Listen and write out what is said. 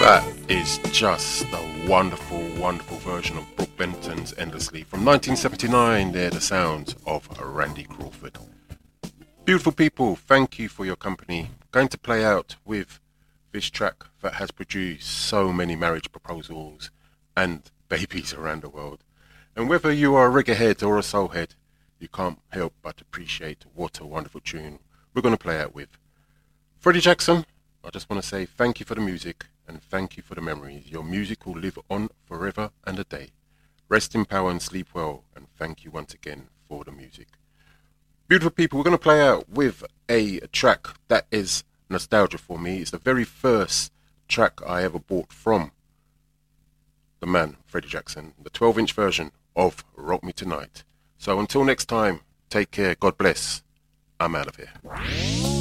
That is just a wonderful, wonderful version of Brooke Benton's Endlessly from 1979. They're the sounds of Randy Crawford. Beautiful people, thank you for your company. Going to play out with this track that has produced so many marriage proposals and babies around the world. And whether you are a reggae head or a soul head, you can't help but appreciate what a wonderful tune we're going to play out with. Freddie Jackson, I just want to say thank you for the music and thank you for the memories. Your music will live on forever and a day. Rest in power and sleep well, and thank you once again for the music. Beautiful people, we're going to play out with a track that is nostalgia for me. It's the very first track I ever bought from the man, Freddie Jackson, the 12-inch version of Rock Me Tonight. So until next time, take care, God bless. I'm out of here.